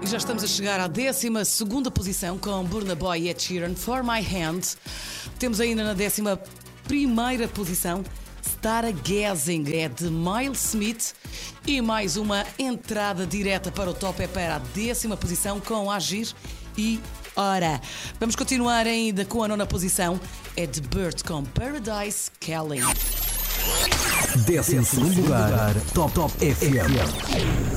já estamos a chegar à 12ª posição com Burna Boy e Ed Sheeran, For My Hand. Temos ainda na 11ª posição Stargazing, é de Miles Smith. E mais uma entrada direta para o top é para a 10ª posição com Agir e Ora. Vamos continuar ainda com a 9ª posição, é de Bird com Paradise Kelly. 12º lugar, Top FM.